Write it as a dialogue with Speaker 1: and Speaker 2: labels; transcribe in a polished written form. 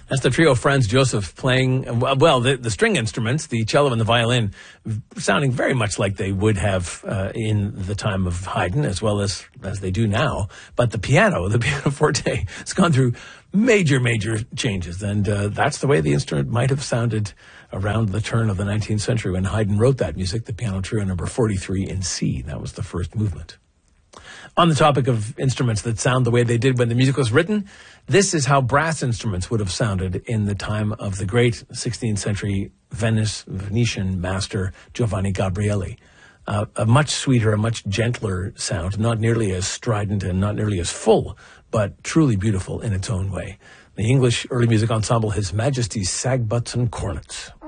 Speaker 1: That's the trio Franz Joseph playing, well, the string instruments, the cello and the violin, sounding very much like they would have in the time of Haydn, as well as they do now. But the pianoforte, has gone through major changes. And that's the way the instrument might have sounded around the turn of the 19th century when Haydn wrote that music, the Piano Trio number 43 in C. That was the first movement. On the topic of instruments that sound the way they did when the music was written, this is how brass instruments would have sounded in the time of the great 16th century Venetian master Giovanni Gabrieli. A much sweeter, a much gentler sound, not nearly as strident and not nearly as full, but truly beautiful in its own way. The English early music ensemble His Majesty's Sagbutts and Cornets.